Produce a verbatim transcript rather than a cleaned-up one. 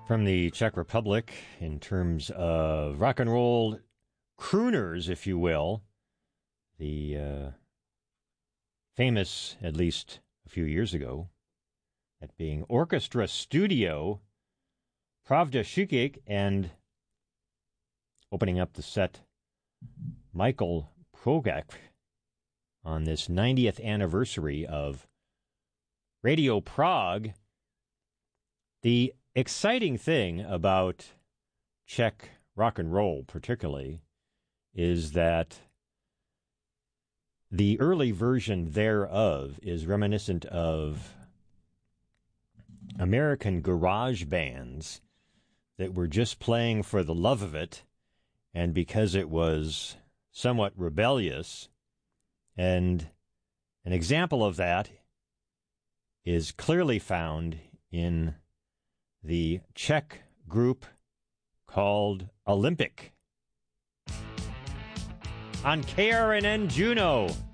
from the Czech Republic in terms of rock and roll crooners, if you will. The uh, famous, at least a few years ago, that being Orchestra Studio, Pravda Šukic, and opening up the set, Michael Progach, on this ninetieth anniversary of Radio Prague. The exciting thing about Czech rock and roll, particularly, is that the early version thereof is reminiscent of American garage bands that were just playing for the love of it, and because it was somewhat rebellious. And an example of that is clearly found in the Czech group called Olympic on K R N N Juneau.